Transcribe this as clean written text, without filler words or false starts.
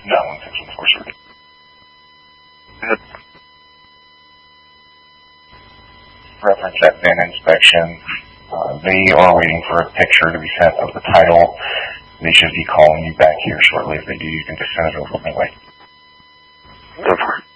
No, 1614, sir. Good. Reference that VIN inspection. They are waiting for a picture to be sent of the title. They should be calling you back here shortly. If they do, you can just send it over my way. Go for it.